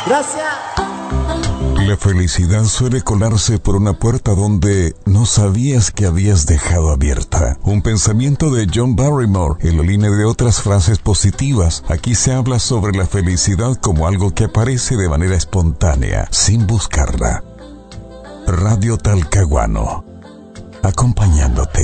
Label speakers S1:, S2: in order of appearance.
S1: Gracias.
S2: La felicidad suele colarse por una puerta donde no sabías que habías dejado abierta. Un pensamiento de John Barrymore en la línea de otras frases positivas. Aquí se habla sobre la felicidad como algo que aparece de manera espontánea, sin buscarla. Radio Talcahuano, acompañándote.